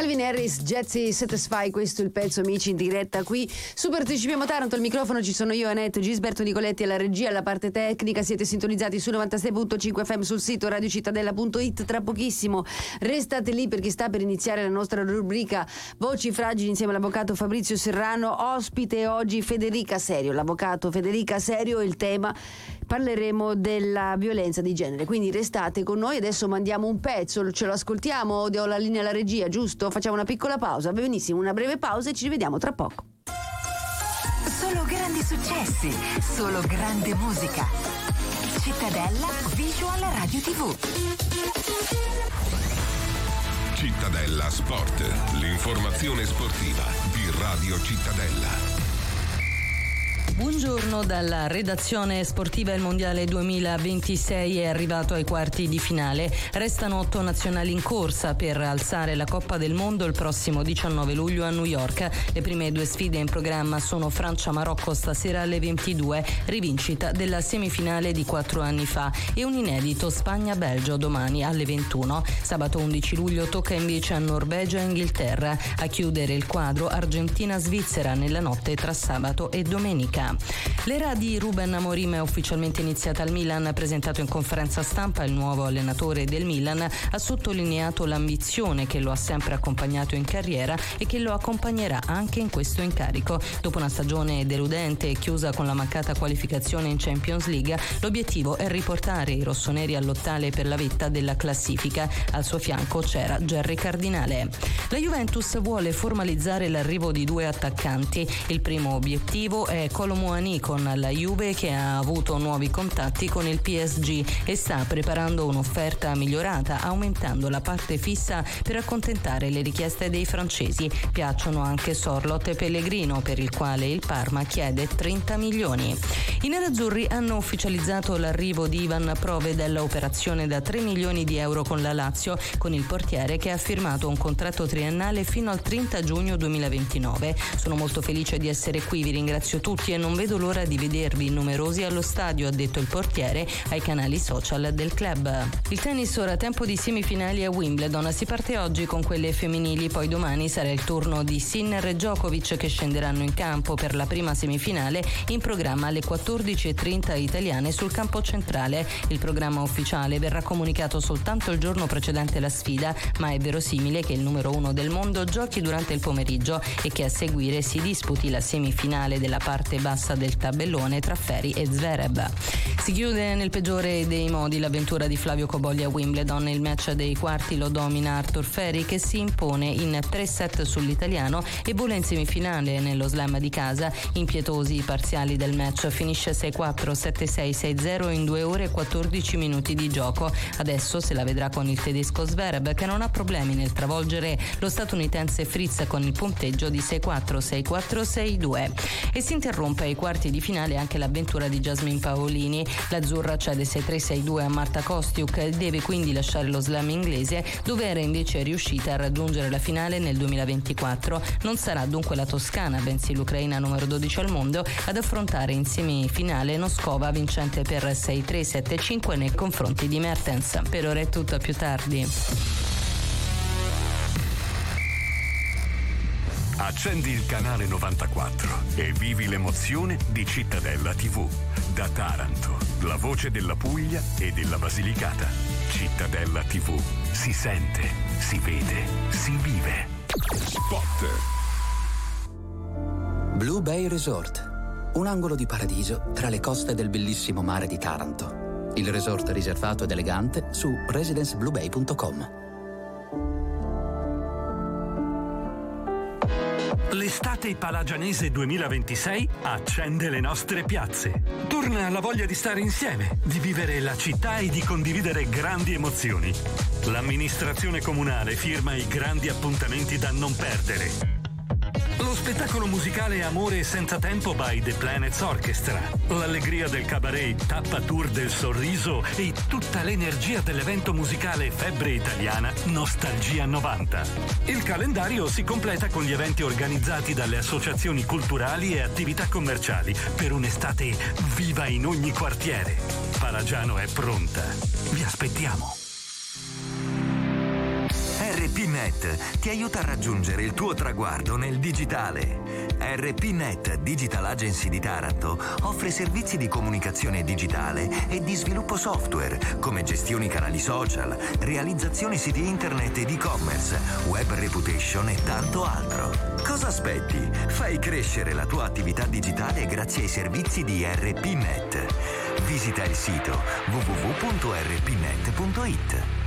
Calvin Harris, Jazzy Satisfy, questo è il pezzo, amici, in diretta qui su Partecipiamo Taranto. Al microfono ci sono io, Annette, Gisberto Nicoletti alla regia, alla parte tecnica. Siete sintonizzati su 96.5 FM sul sito radiocittadella.it. Tra pochissimo restate lì perché sta per iniziare la nostra rubrica Voci Fragili insieme all'avvocato Fabrizio Serrano. Ospite oggi Federica Serio, l'avvocato Federica Serio. Il tema, parleremo della violenza di genere, quindi restate con noi. Adesso mandiamo un pezzo, ce lo ascoltiamo, ho la linea alla regia, giusto? Facciamo una piccola pausa, benissimo, una breve pausa e ci rivediamo tra poco. Solo grandi successi, solo grande musica. Cittadella Visual Radio TV. Cittadella Sport, l'informazione sportiva di Radio Cittadella. Buongiorno dalla redazione sportiva. Il mondiale 2026 è arrivato ai quarti di finale. Restano 8 nazionali in corsa per alzare la Coppa del Mondo il prossimo 19 luglio a New York. Le prime 2 sfide in programma sono Francia-Marocco stasera alle 22, rivincita della semifinale di 4 anni fa, e un inedito Spagna-Belgio domani alle 21. Sabato 11 luglio tocca invece a Norvegia e Inghilterra. A chiudere il quadro Argentina-Svizzera nella notte tra sabato e domenica. L'era di Ruben Amorim è ufficialmente iniziata al Milan. Presentato in conferenza stampa, il nuovo allenatore del Milan ha sottolineato l'ambizione che lo ha sempre accompagnato in carriera e che lo accompagnerà anche in questo incarico. Dopo una stagione deludente e chiusa con la mancata qualificazione in Champions League, l'obiettivo è riportare i rossoneri all'ottale per la vetta della classifica. Al suo fianco c'era Gerry Cardinale. La Juventus vuole formalizzare l'arrivo di 2 attaccanti. Il primo obiettivo è Kolo Muani con la Juve, che ha avuto nuovi contatti con il PSG e sta preparando un'offerta migliorata, aumentando la parte fissa per accontentare le richieste dei francesi. Piacciono anche Sorloth e Pellegrino, per il quale il Parma chiede 30 milioni. I nerazzurri hanno ufficializzato l'arrivo di Ivan Provedel, operazione da 3 milioni di euro con la Lazio, con il portiere che ha firmato un contratto triennale fino al 30 giugno 2029. Sono molto felice di essere qui, vi ringrazio tutti e non vedo l'ora di vedervi numerosi allo stadio, ha detto il portiere ai canali social del club. Il tennis ora, tempo di semifinali a Wimbledon. Si parte oggi con quelle femminili, poi domani sarà il turno di Sinner e Djokovic, che scenderanno in campo per la prima semifinale, in programma alle 14:30 italiane sul campo centrale. Il programma ufficiale verrà comunicato soltanto il giorno precedente la sfida, ma è verosimile che il numero 1 del mondo giochi durante il pomeriggio e che a seguire si disputi la semifinale della parte bassa del tabellone tra Ferri e Zverev. Si chiude nel peggiore dei modi l'avventura di Flavio Cobolli a Wimbledon. Il match dei quarti lo domina Arthur Ferri, che si impone in 3 set sull'italiano e vola in semifinale nello slam di casa. Impietosi i parziali del match, finisce 6-4, 7-6, 6-0 in 2 ore e 14 minuti di gioco. Adesso se la vedrà con il tedesco Zverev, che non ha problemi nel travolgere lo statunitense Fritz con il punteggio di 6-4, 6-4, 6-2. E si interrompe ai quarti di finale anche l'avventura di Jasmine Paolini. L'azzurra cede 6-3, 6-2 a Marta Kostiuk e deve quindi lasciare lo slam inglese, dove era invece riuscita a raggiungere la finale nel 2024. Non sarà dunque la toscana, bensì l'ucraina numero 12 al mondo, ad affrontare in semifinale Noskova, vincente per 6-3, 7-5 nei confronti di Mertens. Per ora è tutto, a più tardi. Accendi il canale 94 e vivi l'emozione di Cittadella TV. Da Taranto, la voce della Puglia e della Basilicata. Cittadella TV. Si sente, si vede, si vive. Spot. Blue Bay Resort. Un angolo di paradiso tra le coste del bellissimo mare di Taranto. Il resort riservato ed elegante su residencebluebay.com. L'estate palagianese 2026 accende le nostre piazze. Torna la voglia di stare insieme, di vivere la città e di condividere grandi emozioni. L'amministrazione comunale firma i grandi appuntamenti da non perdere. Lo spettacolo musicale Amore senza tempo by The Planets Orchestra, l'allegria del cabaret Tappa Tour del Sorriso e tutta l'energia dell'evento musicale Febbre Italiana Nostalgia 90. Il calendario si completa con gli eventi organizzati dalle associazioni culturali e attività commerciali per un'estate viva in ogni quartiere. Palagiano è pronta. Vi aspettiamo. RPNet ti aiuta a raggiungere il tuo traguardo nel digitale. RPNet Digital Agency di Taranto offre servizi di comunicazione digitale e di sviluppo software, come gestioni canali social, realizzazione siti internet ed e-commerce, web reputation e tanto altro. Cosa aspetti? Fai crescere la tua attività digitale grazie ai servizi di RPNet. Visita il sito www.rpnet.it.